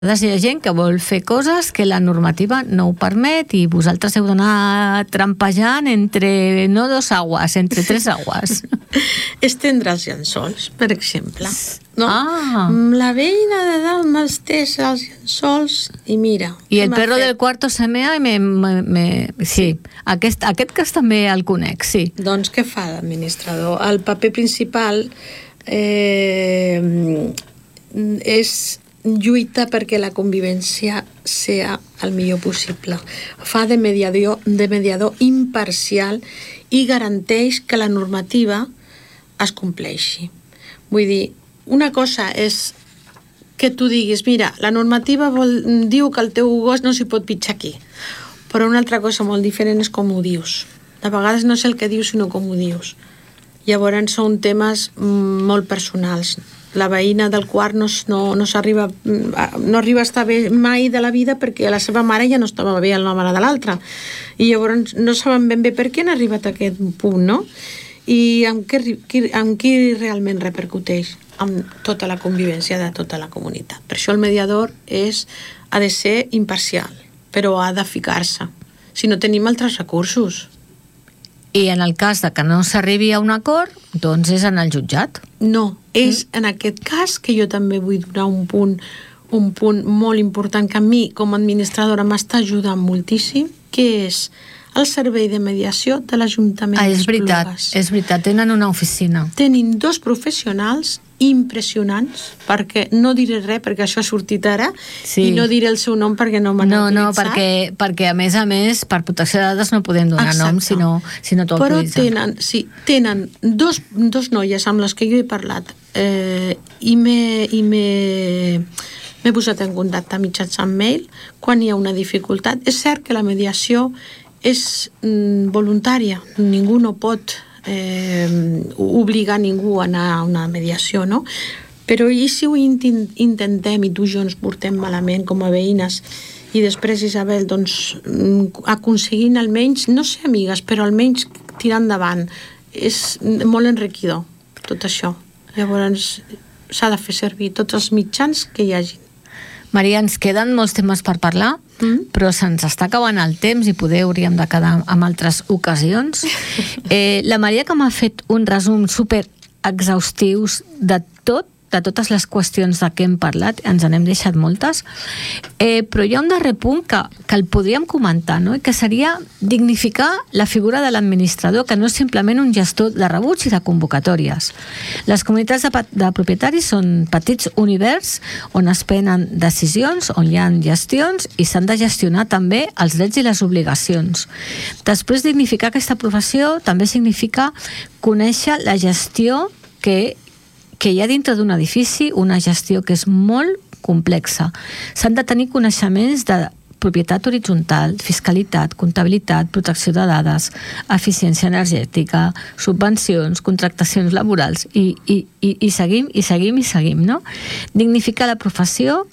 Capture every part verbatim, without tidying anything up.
Hi ha gent que vol fer coses que la normativa no ho permet i vosaltres heu d'anar trampejant entre, no dos aguas, entre tres aguas. Estendre els llençols, per exemple. No? Ah. La veïna de dalt m'estès els llençols i mira... I el perro fet? Del cuarto se mea i me... me, me sí, aquest, aquest cas també el conec, sí. Doncs què fa l'administrador? El paper principal eh, és lluita perquè la convivència sea el millor possible. Fa de mediador, de mediador imparcial i garanteix que la normativa es compleixi. Vull dir, una cosa és que tu diguis, mira, la normativa vol, diu que el teu gos no s'hi pot pitjar aquí, però una altra cosa molt diferent és com ho dius. De vegades no és el que dius, sinó com ho dius. Llavors són temes molt personals. La veïna del quart no, no, no s'arriba no arriba a estar bé mai de la vida perquè la seva mare ja no estava bé amb la mare de l'altra. I llavors no saben ben bé per què han arribat a aquest punt, no? I amb qui, amb qui realment repercuteix? Amb tota la convivència de tota la comunitat. Per això el mediador és, ha de ser imparcial, però ha de ficar-se. Si no tenim altres recursos. I en el cas de que no s'arribi a un acord, doncs és en el jutjat. No, és mm. en aquest cas que jo també vull donar un punt, un punt molt important que a mi com a administradora m'està ajudant moltíssim, que és el servei de mediació de l'Ajuntament ah, és veritat, d'Esplugues. És veritat, tenen una oficina. Tenen dos professionals impressionants, perquè no diré res perquè això ha sortit ara, sí. I no diré el seu nom perquè no m'han no, autoritzat. No, perquè, perquè a més a més, per protecció de dades no podem donar Exacte. Nom si no, si no t'ho autoritzen. Però tenen, sí, tenen dos, dos noies amb les que jo he parlat eh, i m'he i m'he m'he posat en contacte mitjançant mail quan hi ha una dificultat. És cert que la mediació és mm, voluntària, ningú no pot eh, obligar ningú a anar a una mediació, no? Però i si ho intentem i tu i jo ens portem malament com a veïnes i després, Isabel, doncs aconseguint almenys, no sé amigues, però almenys tirar endavant, és molt enriquidor tot això. Llavors s'ha de fer servir tots els mitjans que hi hagi. Maria, ens queden molts temes per parlar, mm. però se'ns està acabant el temps i poder hauríem de quedar en altres ocasions. Eh, la Maria que m'ha fet un resum super exhaustius de tot, de totes les qüestions de què hem parlat, ens n'hem deixat moltes, eh, però hi ha un darrer punt que, que el podríem comentar, no? I que seria dignificar la figura de l'administrador, que no és simplement un gestor de rebuts i de convocatòries. Les comunitats de, de propietaris són petits univers on es prenen decisions, on hi ha gestions i s'han de gestionar també els drets i les obligacions. Després, dignificar aquesta professió també significa conèixer la gestió que que hi ha dintre d'un edifici, una gestió que és molt complexa. S'han de tenir coneixements de propietat horitzontal, fiscalitat, comptabilitat, protecció de dades, eficiència energètica, subvencions, contractacions laborals, i, i, i, i seguim, i seguim, i seguim, no? Dignificar la professió,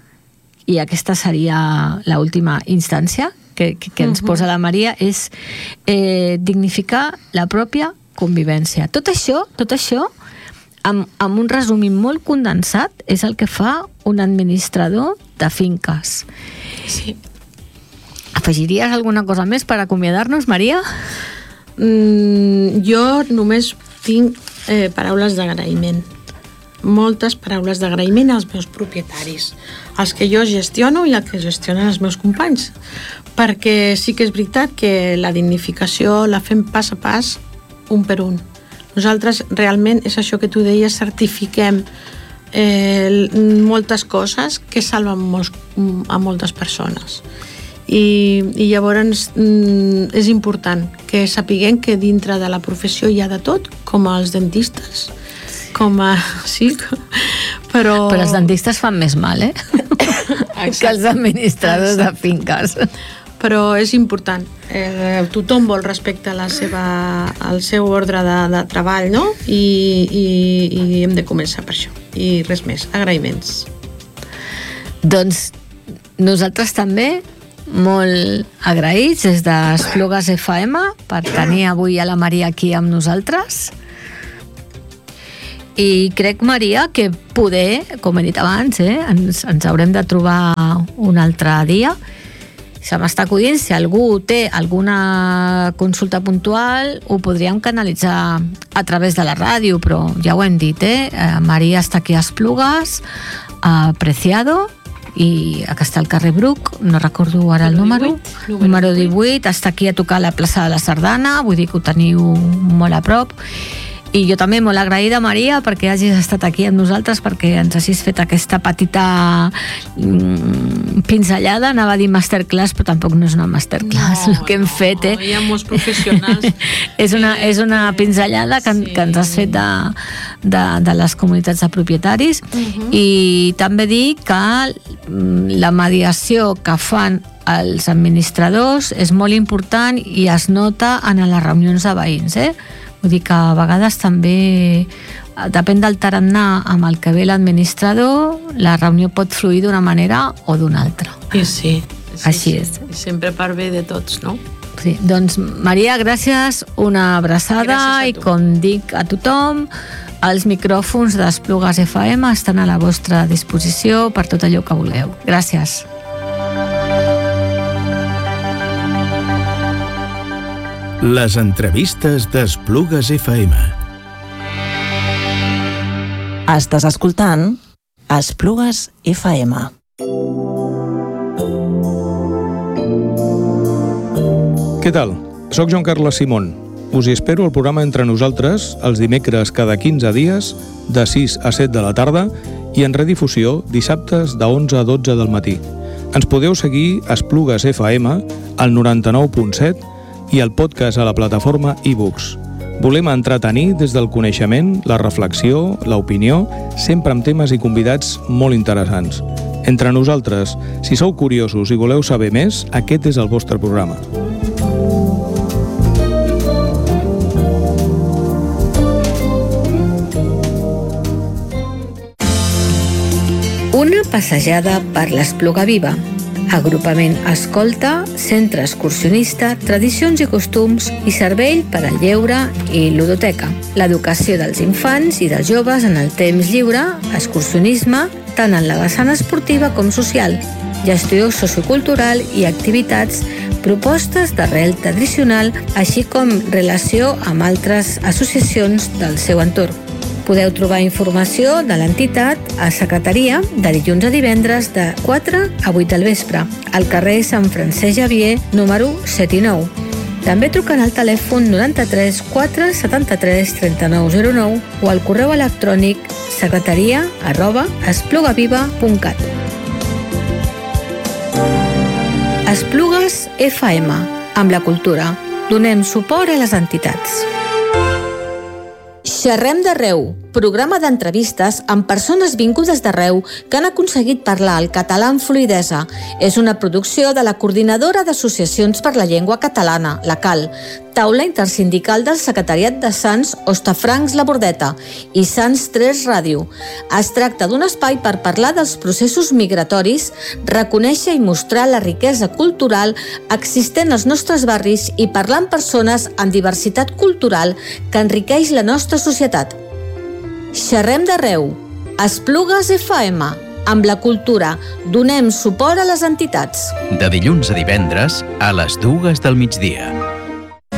i aquesta seria l'última instància que, que, que ens posa la Maria, és eh, dignificar la pròpia convivència. Tot això, tot això, Amb, amb un resum molt condensat, és el que fa un administrador de finques. Sí. Afegiries alguna cosa més per acomiadar-nos, Maria? Mm, jo només tinc eh, paraules d'agraïment. Moltes paraules d'agraïment als meus propietaris, als que jo gestiono i als que gestionen els meus companys. Perquè sí que és veritat que la dignificació la fem pas a pas, un per un. Nosaltres realment és això que tu deies, certifiquem eh, moltes coses que salven molts, a moltes persones. I, i llavors mm, és important que sapiguem que dintre de la professió hi ha de tot, com els dentistes, com a... Sí, però... Però els dentistes fan més mal, eh? que els administradors Exacte. De finques. Però és important. Eh, tothom vol respectar la seva, el seu ordre de, de treball, no? I, i, i hem de començar per això. I res més, agraïments. Doncs nosaltres també molt agraïts des d'Esplugues F M per tenir avui a la Maria aquí amb nosaltres. i crec, Maria, que poder, com he dit abans, eh, ens, ens haurem de trobar un altre dia. Se m'està acudint, si algú té alguna consulta puntual, ho podríem canalitzar a través de la ràdio, però ja ho hem dit, eh? Maria està aquí a Esplugues, a Preciado, i que està al carrer Bruc, no recordo ara el número, número divuit, està aquí a tocar a la plaça de la Sardana, vull dir que ho teniu molt a prop. I jo també molt agraïda, Maria, perquè hagis estat aquí amb nosaltres, perquè ens hagis fet aquesta petita mm, pinzellada, anava a dir masterclass, però tampoc no és una masterclass no, el que hem no, fet, eh? Hi ha molts professionals. és, una, és una pinzellada que, sí. que ens has fet de, de, de les comunitats de propietaris, uh-huh. i també dir que la mediació que fan els administradors és molt important i es nota en les reunions de veïns, eh? Vull dir que a vegades també depèn del tarannà amb el que ve l'administrador, la reunió pot fluir d'una manera o d'una altra. Sí, sí. sí Així sí. és. Sempre per bé de tots, no? Sí, doncs Maria, gràcies, una abraçada i com dic a tothom, els micròfons d'Esplugues F M estan a la vostra disposició per tot allò que vulgueu. Gràcies. Les entrevistes d'Esplugues F M. Estàs escoltant Esplugues F M. Què tal? Soc Joan Carles Simón. Us hi espero al programa Entre Nosaltres els dimecres cada quinze dies de sis a set de la tarda i en redifusió dissabtes de onze a dotze del matí. Ens podeu seguir a Esplugues F M al noranta-nou punt set i el podcast a la plataforma iBooks. Volem entretenir des del coneixement, la reflexió, l'opinió, sempre amb temes i convidats molt interessants. Entre Nosaltres, si sou curiosos i voleu saber més, aquest és el vostre programa. Una passejada per l'Espluga Viva. Agrupament Escolta, Centre Excursionista, Tradicions i Costums i Servei per al Lleure i Ludoteca. L'educació dels infants i dels joves en el temps lliure, excursionisme, tant en la vessant esportiva com social, gestió sociocultural i activitats, propostes d'arrel tradicional, així com relació amb altres associacions del seu entorn. Podeu trobar informació de l'entitat a secretaria de dilluns a divendres de quatre a vuit del vespre, al carrer Sant Francesc Xavier, número set i nou. També truquen al telèfon noranta-tres quatre setanta-tres trenta-nou zero nou o al correu electrònic secretaria arroba esplugaviva punt cat. Esplugues F M, amb la cultura. Donem suport a les entitats. Xerrem d'arreu, programa d'entrevistes amb persones vingudes d'arreu que han aconseguit parlar el català amb fluïdesa. És una producció de la Coordinadora d'Associacions per la Llengua Catalana, la C A L, taula intersindical del Secretariat de Sants Hostafrancs La Bordeta i Sants tres Ràdio. Es tracta d'un espai per parlar dels processos migratoris, reconèixer i mostrar la riquesa cultural existent als nostres barris i parlar amb persones amb diversitat cultural que enriqueix la nostra societat. Xerrem d'arreu. Esplugues F M. Amb la cultura. Donem suport a les entitats. De dilluns a divendres a les dues del migdia.